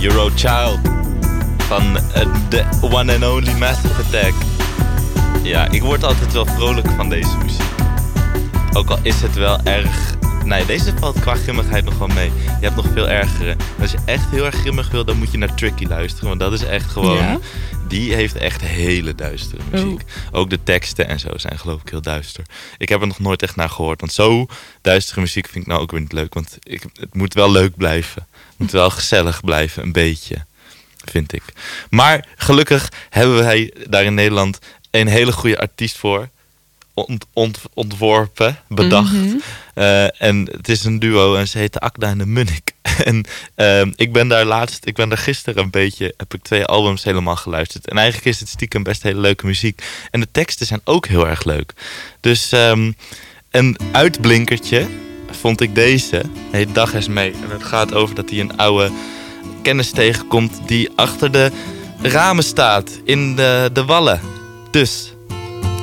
Eurochild van de one and only Massive Attack. Ja, ik word altijd wel vrolijk van deze muziek. Ook al is het wel erg... Nee, deze valt qua grimmigheid nog wel mee. Je hebt nog veel ergere. En als je echt heel erg grimmig wil, dan moet je naar Tricky luisteren. Want dat is echt gewoon... Ja? Die heeft echt hele duistere muziek. Ook de teksten en zo zijn geloof ik heel duister. Ik heb er nog nooit echt naar gehoord. Want zo duistere muziek vind ik nou ook weer niet leuk. Want het moet wel leuk blijven. Het moet wel gezellig blijven, een beetje. Vind ik. Maar gelukkig hebben wij daar in Nederland een hele goede artiest voor. Ontworpen, bedacht. Mm-hmm. En het is een duo en ze heet Akda en de Munnik. En ik ben daar gisteren een beetje, heb ik 2 albums helemaal geluisterd. En eigenlijk is het stiekem best hele leuke muziek. En de teksten zijn ook heel erg leuk. Dus een uitblinkertje vond ik deze. Heet Dag eens mee. En het gaat over dat hij een oude kennis tegenkomt die achter de ramen staat in de wallen. Dus